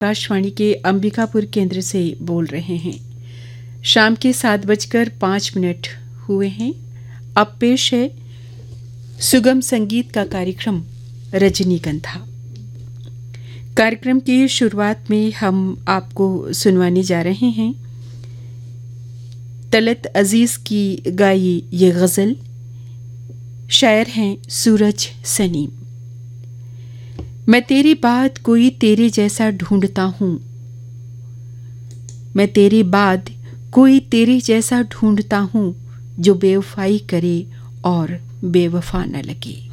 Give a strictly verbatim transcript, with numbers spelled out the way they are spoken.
आकाशवाणी के अंबिकापुर केंद्र से बोल रहे हैं। शाम के सात बजकर पाँच मिनट हुए हैं। अब पेश है सुगम संगीत का कार्यक्रम रजनीगंधा। कार्यक्रम की शुरुआत में हम आपको सुनवाने जा रहे हैं तलत अजीज की गाई ये गज़ल। शायर हैं सूरज सनीम। मैं तेरी बात कोई तेरे जैसा ढूंढता हूँ, मैं तेरी बात कोई तेरे जैसा ढूंढता हूँ, जो बेवफाई करे और बेवफा न लगे।